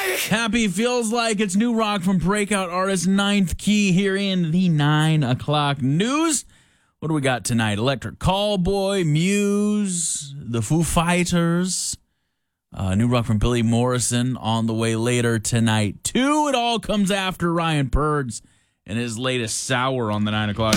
Happy feels like it's new rock from breakout artist Ninth Key here in the 9 o'clock news. What do we got tonight? Electric Callboy, Muse, the Foo Fighters, new rock from Billy Morrison on the way later tonight, too. It all comes after Ryan Purds and his latest Sour on the 9 o'clock.